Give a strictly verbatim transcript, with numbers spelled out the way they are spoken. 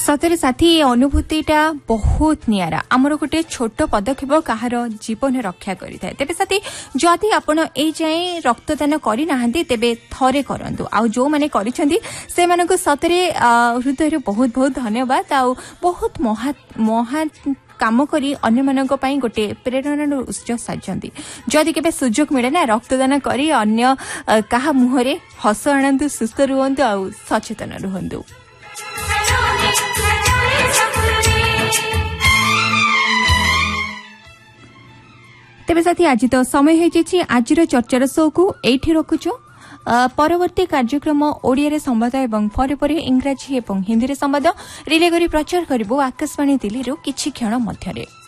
सतरे साथी अनुभूतिटा बहुत नियारा आमर गोटे छोट पदक्षेप कहार जीवन रक्षा करिथाय। तेबे साथी जदि आपण ए जाय रक्तदान करि नाहंती तेबे थरे करंतु आ जो माने करिसंती से मानको सतरे हृदय बहुत बहुत धन्यवाद। आ बहुत महा महा काम करी अन्य मानक पई गोटे प्रेरणा उत्स साजंती। जदि केबे सुजोग मिले ना रक्तदान करी अन्य कहा मुहरे हस आनंतु सुस्थ रुहंतु आ सचेतन रुहंतु। तेबे साथी आज तो समय हो जाइए आज चर्चार शो को एठी रखुचु। परवर्ती कार्यक्रम ओडिया रे संवाद एवं परे परे इंग्राजी एवं हिंदी रे संवाद रिले करी प्रचार करिबो आकाशवाणी दिल्ली रो किछि क्षण मध्यरे।